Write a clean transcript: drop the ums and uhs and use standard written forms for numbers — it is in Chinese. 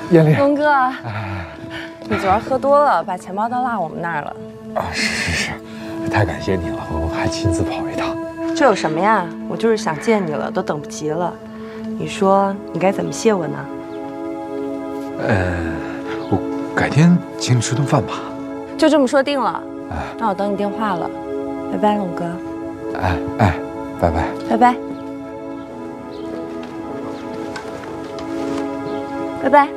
艳丽， 龙哥，你昨儿喝多了，把钱包都落我们那儿了。 啊，是，太感谢你了，我还亲自跑一趟。 这有什么呀？我就是想见你了，都等不及了。你说你该怎么谢我呢？ 我改天请你吃顿饭吧。 就这么说定了。那我等你电话了，拜拜，龙哥。 拜拜。 拜拜。拜拜。